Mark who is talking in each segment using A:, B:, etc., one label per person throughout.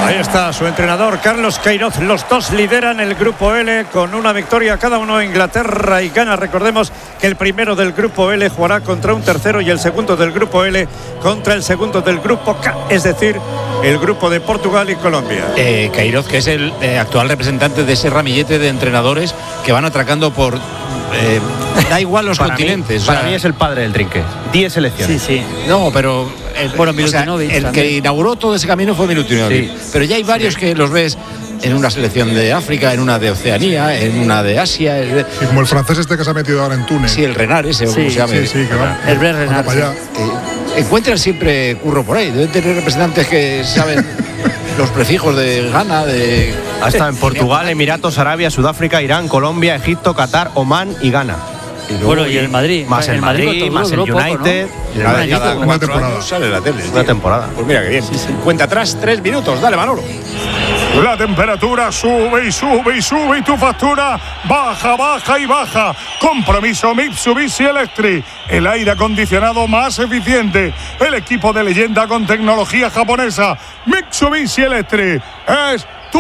A: Ahí está su entrenador Carlos Queiroz. Los dos lideran el grupo L con una victoria cada uno. Inglaterra y Ghana. Recordemos que el primero del grupo L jugará contra un tercero y el segundo del grupo L contra el segundo del grupo K, es decir, el grupo de Portugal y Colombia.
B: Queiroz, que es el actual representante de ese ramillete de entrenadores que van atracando por da igual los continentes.
C: Para mí es el padre del trinque. 10 selecciones.
D: Sí.
B: No, pero
D: Milutinovic,
B: el que inauguró todo ese camino fue Milutinovic. Sí. Pero ya hay varios que los ves en una selección de África, en una de Oceanía, en una de Asia.
E: Y como el francés este que se ha metido ahora en Túnez.
B: Sí, el Renard ese,
E: ¿cómo se llama? Sí, que va.
D: El Brel Renard.
B: Encuentran siempre curro por ahí. Deben tener representantes que saben los prefijos de Ghana,
C: ha estado en Portugal, Emiratos, Arabia, Sudáfrica, Irán, Colombia, Egipto, Qatar, Omán y Ghana.
D: Y el Madrid.
C: Más el Madrid, más el United.
E: Una temporada.
B: Sale la tele.
C: Una temporada.
B: Pues mira qué bien. Sí. Cuenta atrás 3 minutos. Dale, Manolo.
F: La temperatura sube y sube y sube y tu factura baja, baja y baja. Compromiso Mitsubishi Electric. El aire acondicionado más eficiente. El equipo de leyenda con tecnología japonesa. Mitsubishi Electric. Es tu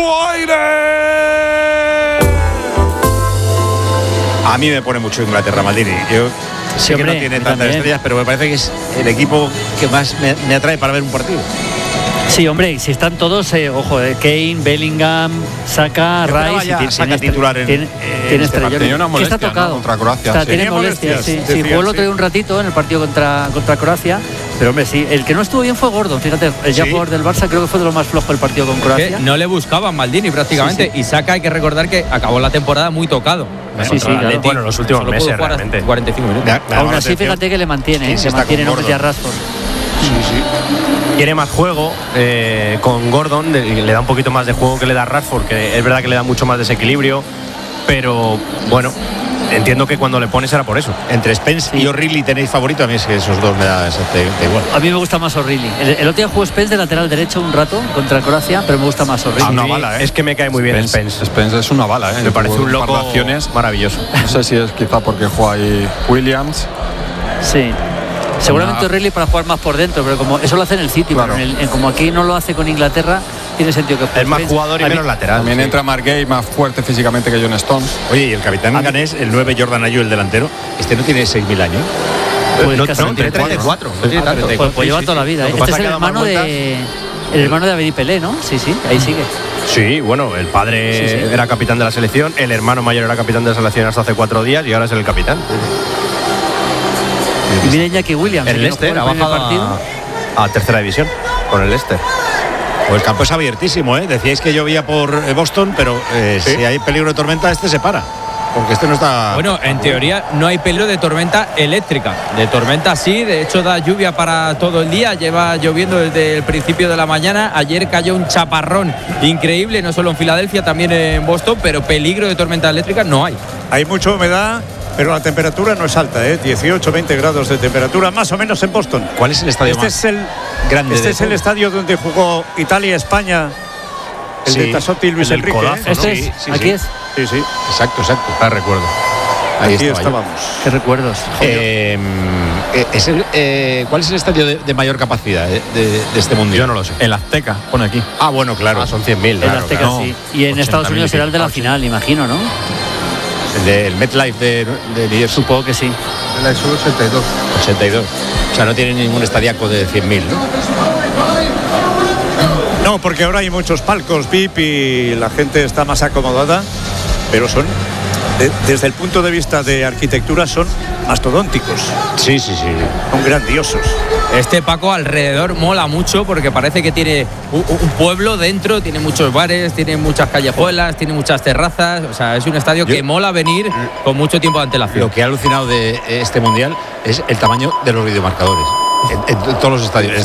F: aire.
B: A mí me pone mucho Inglaterra, Maldini. Yo sé que no tiene tantas estrellas, pero me parece que es el equipo que más me atrae para ver un partido.
D: Sí, hombre, si están todos, ojo, Kane, Bellingham, Saka, Rice.
B: Saca titular
D: tiene estrella.
G: Tenía una molestia,
D: está tocado,
G: ¿no? Contra Croacia.
D: Tiene molestias, sí. Jugó el otro día un ratito en el partido contra Croacia. Pero hombre, sí, el que no estuvo bien fue Gordon, fíjate, el jugador del Barça creo que fue de lo más flojo el partido con Croacia.
H: No le buscaban Maldini prácticamente, y Saka, hay que recordar que acabó la temporada muy tocado.
D: Claro.
C: Bueno, los últimos meses realmente.
H: 45 minutos.
D: Aún así, fíjate que le mantiene, nombres a Rashford.
C: Sí. Tiene más juego con Gordon, le da un poquito más de juego que le da Rashford, que es verdad que le da mucho más desequilibrio, pero bueno, entiendo que cuando le pones era por eso.
B: Entre Spence y O'Reilly tenéis favorito. A mí es que esos dos me da exactamente igual.
D: A mí me gusta más O'Reilly. El otro día jugó Spence de lateral derecho un rato contra Croacia, pero me gusta más O'Reilly.
C: Una bala, es que me cae muy bien Spence.
G: Spence es una bala,
C: me parece un loco maravilloso.
G: No sé si es quizá porque juega ahí Williams.
D: Sí. Seguramente O'Reilly para jugar más por dentro, pero como eso lo hace en el City, claro. Pero como aquí no lo hace con Inglaterra, tiene sentido que juegue.
C: Es más jugador y menos lateral.
G: También entra Mark Gay, más fuerte físicamente que John Stones.
B: Oye, y el capitán ganés, el 9 Jordan Ayew, el delantero, no tiene 6.000 años.
C: Pues no, tiene 34.
D: Pues lleva toda la vida. Este es el hermano de Abedi Pelé, ¿no? Sí, ahí sigue.
C: Sí, bueno, el padre era capitán de la selección, el hermano mayor era capitán de la selección hasta hace 4 días y ahora es el capitán.
D: Y viene Iñaki Williams.
C: El Leicester ha bajado a tercera división con el Leicester.
B: Pues el campo es abiertísimo, ¿eh? Decíais que llovía por Boston, pero si hay peligro de tormenta, se para. Porque no está...
H: Bueno, en teoría no hay peligro de tormenta eléctrica. De tormenta sí, de hecho da lluvia para todo el día. Lleva lloviendo desde el principio de la mañana. Ayer cayó un chaparrón increíble, no solo en Filadelfia, también en Boston, pero peligro de tormenta eléctrica no hay.
A: Hay mucha humedad, pero la temperatura no es alta, 18, 20 grados de temperatura, más o menos en Boston.
B: ¿Cuál es el estadio más grande?
A: Este es el estadio donde jugó Italia-España, el de Tassotti y Luis Enrique.
D: Colazo, ¿no? ¿Aquí es?
A: Sí.
B: Exacto.
C: Recuerdo.
A: Ahí estábamos.
D: Qué recuerdos.
B: ¿Cuál es el estadio de mayor capacidad de este mundial?
C: Yo no lo sé.
G: El Azteca, pone aquí.
B: Ah, bueno, claro.
C: Son 100.000.
D: El Azteca, sí. Y en Estados Unidos será el de la final, imagino, ¿no?
B: El MetLife de New York.
D: Supongo que sí.
E: El ISO 82.
B: 82. O sea, no tiene ningún estadiaco de 100.000, ¿no?
A: No, porque ahora hay muchos palcos VIP y la gente está más acomodada, pero son, desde el punto de vista de arquitectura, son mastodónticos.
B: Sí.
A: Son grandiosos.
H: Este, Paco, alrededor mola mucho porque parece que tiene un pueblo dentro, tiene muchos bares, tiene muchas callejuelas, tiene muchas terrazas. O sea, es un estadio que mola venir con mucho tiempo de antelación.
B: Lo que ha alucinado de este mundial es el tamaño de los videomarcadores en todos los estadios.